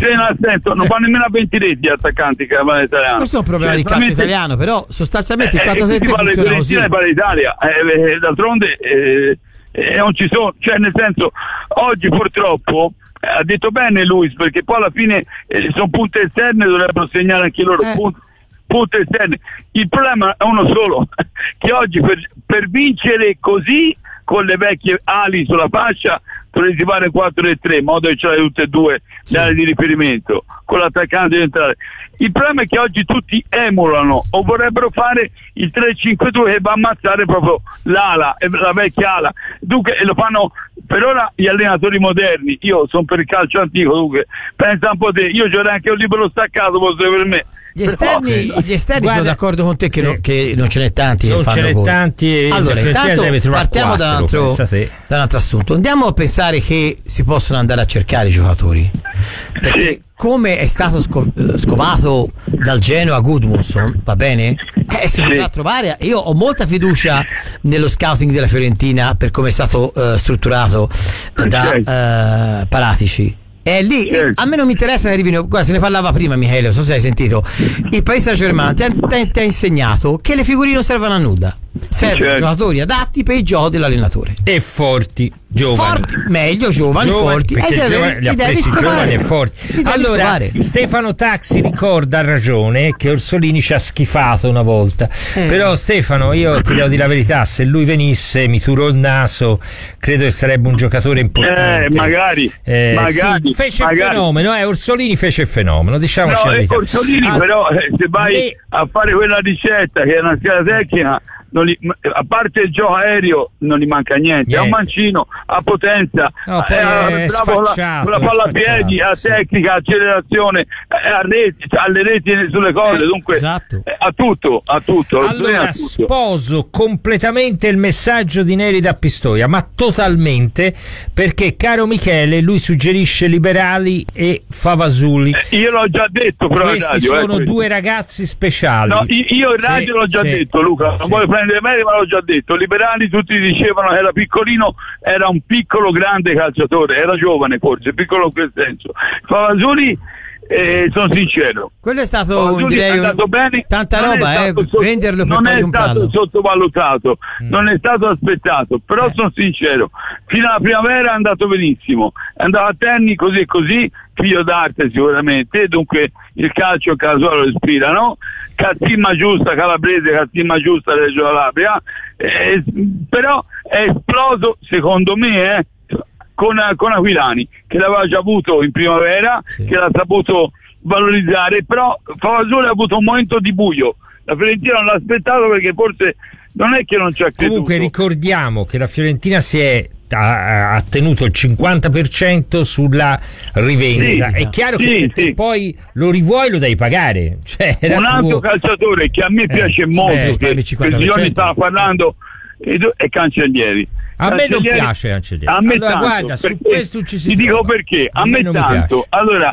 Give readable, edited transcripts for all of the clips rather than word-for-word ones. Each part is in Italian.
sei in assenso, non fa nemmeno a 20 reti gli attaccanti che vanno italiano. Questo è un problema di calcio italiano, però sostanzialmente il 4-3-3 funziona così. Fiorentina e l'Italia, d'altronde non ci sono, cioè nel senso, oggi purtroppo ha detto bene Luis, perché poi alla fine sono punte esterne, dovrebbero segnare anche loro punte esterne. Il problema è uno solo, che oggi per vincere così con le vecchie ali sulla fascia dovresti fare 4-3-3, in modo che ce l'hai tutte e due le aree di riferimento con l'attaccante centrale. Il problema è che oggi tutti emulano o vorrebbero fare il 3-5-2 che va a ammazzare proprio l'ala, la vecchia ala. Dunque lo fanno per ora gli allenatori moderni. Io sono per il calcio antico, dunque pensa un po' te, io c'era anche un libero staccato, posso per me. Gli esterni sono d'accordo con te che non ce n'è tanti. Non ce n'è tanti. Allora, intanto partiamo da un altro assunto. Andiamo a pensare che si possono andare a cercare i giocatori. Perché come è stato scovato dal Genoa Gudmundsson, va bene? Si potrà trovare. Io ho molta fiducia nello scouting della Fiorentina per come è stato strutturato da Paratici. Lì a me non mi interessa che arrivino. Guarda, se ne parlava prima Michele, non so se hai sentito. Il Paris Saint-Germain ti ha insegnato che le figurine non servono a nulla, servono giocatori adatti per il gioco dell'allenatore e forti, giovani, meglio giovani, forti, li ha presi giovani e forti. Allora Stefano Taxi ricorda, a ragione, che Orsolini ci ha schifato una volta, però Stefano, io ti devo dire la verità, se lui venisse mi turo il naso, credo che sarebbe un giocatore importante. Magari sì, fece il fenomeno, Orsolini fece il fenomeno, diciamoci la verità. Orsolini però se vai a fare quella ricetta che è una scheda tecnica, a parte il gioco aereo non gli manca niente. Ha un mancino, ha potenza, bravo con la palla a piedi, ha tecnica, accelerazione, alle reti sulle cose, dunque ha tutto. Allora sposo completamente il messaggio di Neri da Pistoia, ma totalmente, perché caro Michele, lui suggerisce Liberali e Favasuli. Io l'ho già detto, però questi sono due ragazzi speciali. No, io in radio l'ho già detto, Luca, non voglio prendere me, ma l'ho già detto. Liberali tutti dicevano che era piccolino, era un piccolo grande calciatore, era giovane forse, piccolo in quel senso. Favasuli, sono sincero, quello è stato bene, tanta roba, venderlo per non è stato sottovalutato, non è stato aspettato, però sono sincero, fino alla primavera è andato benissimo, è andato a Terni così e così, figlio d'arte sicuramente, dunque il calcio e Casualo lo ispirano, cazzimma giusta calabrese, cazzimma giusta Reggio Calabria, però è esploso secondo me con Aquilani, che l'aveva già avuto in primavera, che l'ha saputo valorizzare, però Favasoli ha avuto un momento di buio, la Fiorentina non l'ha aspettato perché forse non è che non ci ha creduto. Comunque ricordiamo che la Fiorentina ha tenuto il 50% sulla rivendita. È chiaro che se poi lo rivuoi lo devi pagare. Cioè, un altro calciatore che a me piace molto, che Giorni stava parlando, è Cancellieri. A me non piace Cancellieri. A me allora, tanto, guarda, su questo ci si ti dico perché a me tanto. Allora,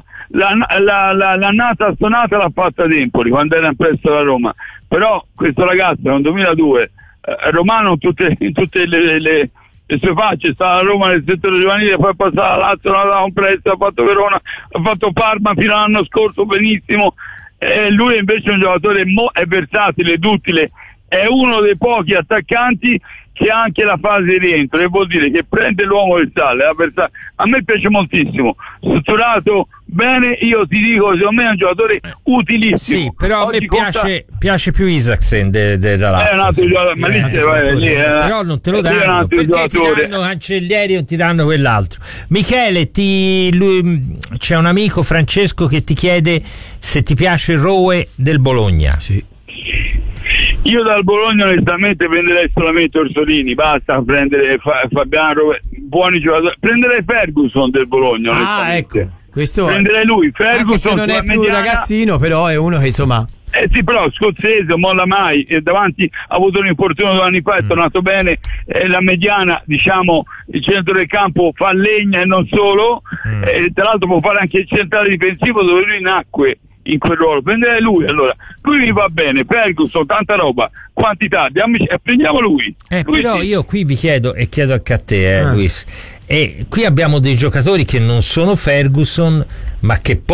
l'annata stonata l'ha fatta ad Empoli quando era in prestito alla Roma, però questo ragazzo nel 2002 romano in tutte le sue facce, stava a Roma nel settore giovanile, poi è passato alla Lazio, non aveva un prestito, ha fatto Verona, ha fatto Parma fino all'anno scorso benissimo, lui invece è un giocatore è versatile, duttile, è uno dei pochi attaccanti che ha anche la fase di rientro, che vuol dire che prende l'uomo che sale. A me piace moltissimo, strutturato bene, io ti dico, secondo me è un giocatore utilissimo. Sì, però oggi a me piace più Isaacsen della Lazio. È un altro giocatore, ma lì però non te lo danno, perché ti danno Cancellieri o ti danno quell'altro. Michele, c'è un amico, Francesco, che ti chiede se ti piace il Rowe del Bologna. Sì. Io dal Bologna onestamente prenderei solamente Orsolini, basta prendere Fabiano, buoni giocatori, prenderei Ferguson del Bologna. Ecco, questo prenderei lui, Ferguson, anche se non è più un ragazzino, però è uno che insomma sì, però scozzese, non molla mai, davanti ha avuto un infortunio 2 anni fa, è tornato bene, la mediana, diciamo, il centro del campo fa legna e non solo, tra l'altro può fare anche il centrale difensivo dove lui nacque in quel ruolo, prenderei lui. Allora lui mi va bene, Ferguson, tanta roba, quantità, prendiamo lui. Però io qui vi chiedo, e chiedo anche a te, Luis, e qui abbiamo dei giocatori che non sono Ferguson, ma che